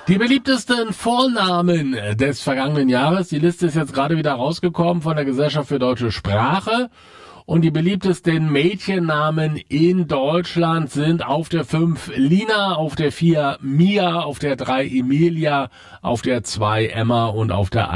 Die beliebtesten Vornamen des vergangenen Jahres. Die Liste ist jetzt gerade wieder rausgekommen von der Gesellschaft für deutsche Sprache. Und die beliebtesten Mädchennamen in Deutschland sind auf der 5 Lina, auf der 4 Mia, auf der 3 Emilia, auf der 2 Emma und auf der